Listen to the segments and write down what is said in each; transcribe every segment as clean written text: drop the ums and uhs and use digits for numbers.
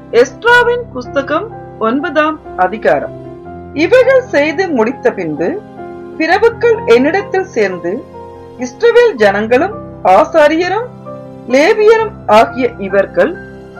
எஸ்ட்ராவின் புஸ்தகம் 9ஆம் அதிகாரம். இவைகள் செய்து முடித்த பின்பு பிரபுக்கள் என்னிடத்தில் சேர்ந்து, இஸ்ரவேல் ஜனங்களும் ஆசாரியரும் லேவியரும் ஆகிய இவர்கள்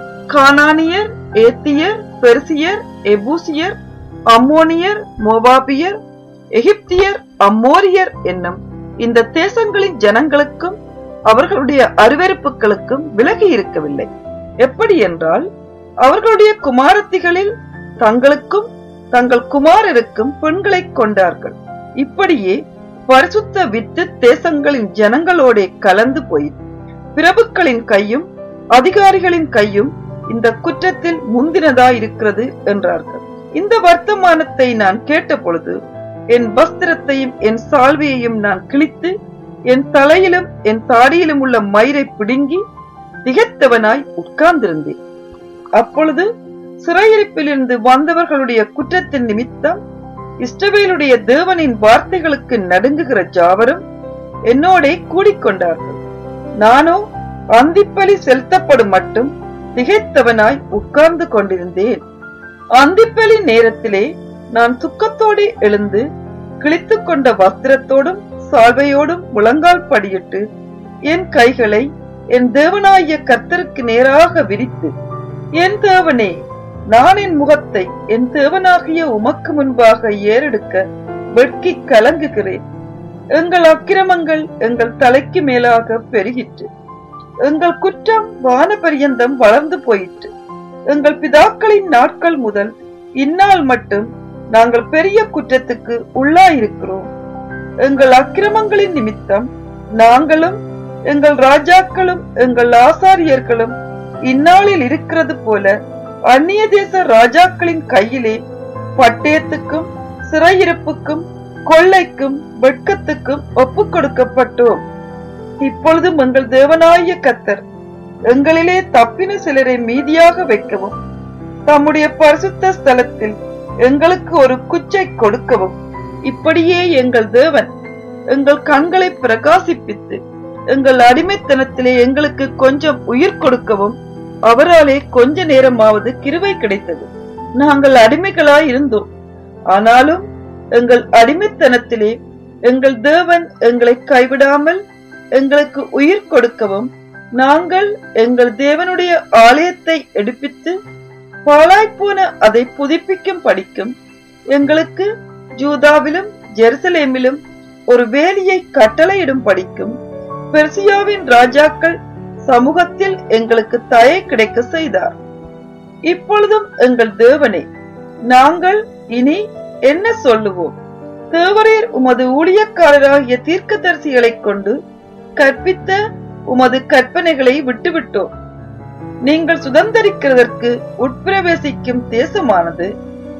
கானானியர், ஏத்தியர், பெர்சியர், எபூசியர், அம்மோனியர், மோவாபியர், எகிப்தியர், அம்மோரியர் என்னும் இந்த தேசங்களின் ஜனங்களுக்கும் அவர்களுடைய அருவருப்புகளுக்கும் விலகி இருக்கவில்லை. எப்படி என்றால், அவர்களுடைய குமாரத்திகளில் தங்களுக்கும் தங்கள் குமாரருக்கும் பெண்களை கொண்டார்கள். இப்படியே பரிசுத்த வித்து தேசங்களின் ஜனங்களோட கலந்து போய் பிரபுக்களின் கையும் அதிகாரிகளின் கையும் இந்த குற்றத்தில் முந்தினதாயிருக்கிறது என்றார்கள். இந்த வர்த்தமானத்தை நான் கேட்ட பொழுது என் வஸ்திரத்தையும் என் சால்வையையும் நான் கிழித்து என் தலையிலும் என் தாடியிலும் உள்ள மயிரை பிடுங்கி திகைத்தவனாய் உட்கார்ந்திருந்தேன். அப்பொழுது சிறையிருப்பிலிருந்து வந்தவர்களுடைய குற்றத்தின் நிமித்தம் இஸ்ரவேலுடைய தேவனின் வார்த்தைகளுக்கு நடுங்குகிற ஜாவரும் என்னோடே கூடிக்கொண்டார்கள். நானோ அந்திப்பலி செலுத்தப்படும் மட்டும் திகைத்தவனாய் உட்கார்ந்து கொண்டிருந்தேன். அந்திப்பலி நேரத்திலே நான் துக்கத்தோடு எழுந்து கிழித்து கொண்ட வஸ்திரத்தோடும் சால்வையோடும் முழங்கால் படியிட்டு என் கைகளை என் தேவனாகிய கர்த்தருக்கு நேராக விரித்து, என் தேவனே, நான் என் முகத்தை என் தேவனாகிய உமக்கு முன்பாக ஏறெடுக்க வெட்கி கலங்குகிறேன். எங்கள் அக்கிரமங்கள் எங்கள் தலைக்கு மேலாக பெருகிற்று, எங்கள் குற்றம் வானபரியந்தம் வளர்ந்து போயிற்று. எங்கள் பிதாக்களின் நாட்கள் முதல் இந்நாள் மட்டும் நாங்கள் பெரிய குற்றத்துக்கு உள்ளாயிருக்கிறோம். எங்கள் அக்கிரமங்களின் நிமித்தம் நாங்களும் எங்கள் ராஜாக்களும் எங்கள் ஆசாரியர்களும் இந்நாளில் இருக்கிறது போல அந்நிய தேச ராஜாக்களின் கையிலே பட்டயத்துக்கும் சிறையிருப்புக்கும் கொள்ளைக்கும் வெட்கத்துக்கும் ஒப்புக் கொடுக்கப்பட்டோம். இப்பொழுதும் எங்கள் தேவனாகிய கர்த்தர் எங்களிலே தப்பின சிலரை மீதியாக வைக்கவும் தம்முடைய பரிசுத்த ஸ்தலத்தில் எங்களுக்கு ஒரு குச்சை கொடுக்கவும், இப்படியே எங்கள் தேவன் எங்கள் கண்களை பிரகாசிப்பித்து எங்கள் அடிமைத்தனத்திலே எங்களுக்கு கொஞ்சம் உயிர் கொடுக்கவும் அவராலே கொஞ்ச நேரமாவது கிருபை கிடைத்தது. நாங்கள் அடிமைகளாய் இருந்தோம், ஆனாலும் எங்கள் அடிமைத்தனத்திலே எங்கள் தேவன் எங்களை கைவிடாமல் எங்களுக்கு உயிர் கொடுக்கவும் நாங்கள் எங்கள் தேவனுடைய ஆலயத்தை எடுப்பித்து பாழாய்ப்போன அதை புதுப்பிக்கும் படிக்கும் எங்களுக்கு ஜூதாவிலும் ஜெருசலேமிலும் ஒரு வேலியை கட்டளையிடும் படிக்கும் பெர்சியாவின் ராஜாக்கள் சமூகத்தில் எங்களுக்கு தயை கிடைக்க செய்தார். இப்பொழுதும் எங்கள் தேவனே, நாங்கள் இனி என்ன சொல்லுவோம்? தேவரீர் உமது ஊழியக்காரராகிய தீர்க்கதரிசிகளை கொண்டு கற்பித்த உமது கற்பனைகளை விட்டுவிட்டோம். நீங்கள் சுதந்திரிக்கிறதற்கு உட்பிரவேசிக்கும் தேசமானது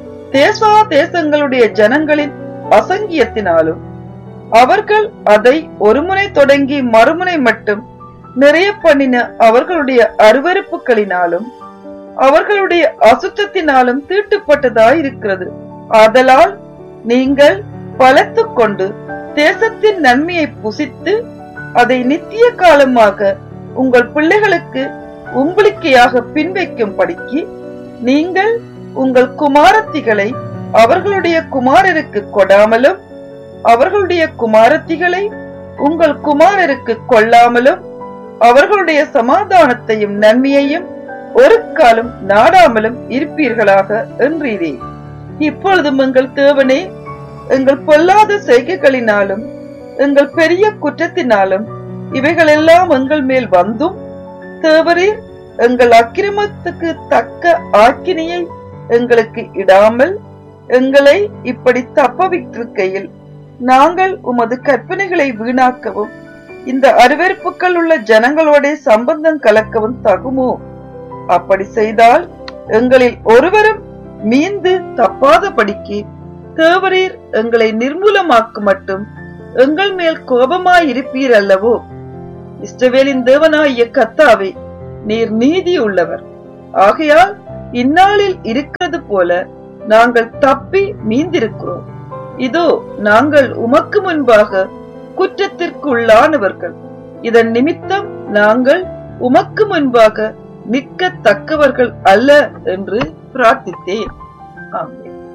தேசா தேசங்களுடைய ஜனங்களின் அசங்கியத்தினாலும் அவர்கள் அதை ஒருமுனை தொடங்கி மறுமுனை மட்டும் நிறைய பண்ணின அவர்களுடைய அருவருப்புகளினாலும் அவர்களுடைய அசுத்தத்தினாலும் தீட்டுப்பட்டதாயிருக்கிறது. ஆதலால் நீங்கள் பலத்து கொண்டு தேசத்தின் நன்மையை புசித்து அதை நித்திய காலமாக உங்கள் பிள்ளைகளுக்கு உங்களுக்கையாக பின்வைக்கும் படிக்கு நீங்கள் உங்கள் குமாரத்திகளை அவர்களுடைய குமாரருக்கு கொடாமலும் அவர்களுடைய குமாரத்திகளை உங்கள் குமாரருக்கு கொள்ளாமலும் அவர்களுடைய சமாதானத்தையும் நன்மையையும் ஒரு காலம் நாடாமலும் இருப்பீர்களாக என்றீரே. இப்பொழுதும் எங்கள் தேவனே, எங்கள் பொல்லாத செய்கைகளினாலும் எங்கள் பெரிய குற்றத்தினாலும் இவைகளெல்லாம் எங்கள் மேல் வந்தும் தேவரீர் எங்கள் அக்கிரமத்துக்கு தக்க ஆக்கினையை எங்களுக்கு இடாமல் எங்களை இப்படி தப்பவிட்டிருக்கையில் நாங்கள் உமது கற்பனைகளை வீணாக்கவும் இந்த அருவருப்புகள் உள்ள ஜனங்களோட சம்பந்தம் கலக்கவும் தகுமோ? அப்படி செய்தால் எங்களில் ஒருவரும் மீந்து தப்பாதபடிக்கு தேவரீர் எங்களை நிர்மூலமாக்கு மட்டும் எங்கள் மேல் கோபமாயிருப்பீர் அல்லவோ? இஸ்ரவேலின் தேவனாகிய கர்த்தாவே, நீர் நீதி உள்ளவர். ஆகையால் இந்நாளில் இருக்கிறது போல நாங்கள் தப்பி மீந்திருக்கிறோம். இதோ நாங்கள் உமக்கு முன்பாக குற்றத்திற்கு உள்ளானவர்கள். இதன் நிமித்தம் நாங்கள் உமக்கு முன்பாக நிற்கத்தக்கவர்கள் அல்ல என்று பிரார்த்தித்தேன். ஆமென்.